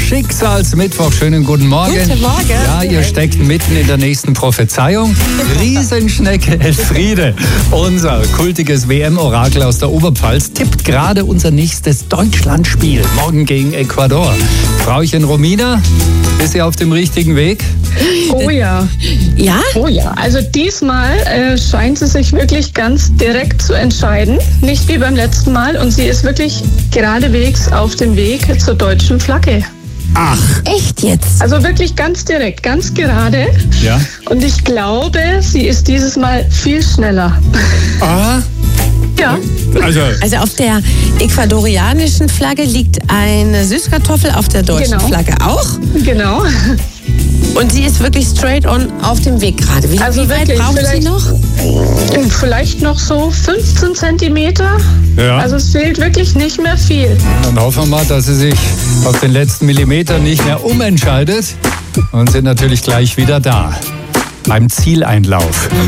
Schicksalsmittwoch. Schönen guten Morgen. Guten Morgen. Ja, ihr steckt mitten in der nächsten Prophezeiung. Riesenschnecke Elfriede, unser kultiges WM-Orakel aus der Oberpfalz, tippt gerade unser nächstes Deutschlandspiel. Morgen gegen Ecuador. Frauchen Romina, ist sie auf dem richtigen Weg? Oh ja. Ja? Oh ja. Also diesmal scheint sie sich wirklich ganz direkt zu entscheiden. Nicht wie beim letzten Mal. Und sie ist wirklich geradewegs auf dem Weg zur deutschen Flagge. Ach. Echt jetzt? Also wirklich ganz direkt, ganz gerade. Ja. Und ich glaube, sie ist dieses Mal viel schneller. Ah. Ja. Also auf der ecuadorianischen Flagge liegt eine Süßkartoffel, auf der deutschen Genau. Flagge auch. Genau. Und sie ist wirklich straight on auf dem Weg gerade. Wie Also weit wirklich, braucht sie noch? Vielleicht noch so 15 Zentimeter. Ja. Also es fehlt wirklich nicht mehr viel. Dann hoffen wir mal, dass sie sich auf den letzten Millimeter nicht mehr umentscheidet und sind natürlich gleich wieder da beim Zieleinlauf.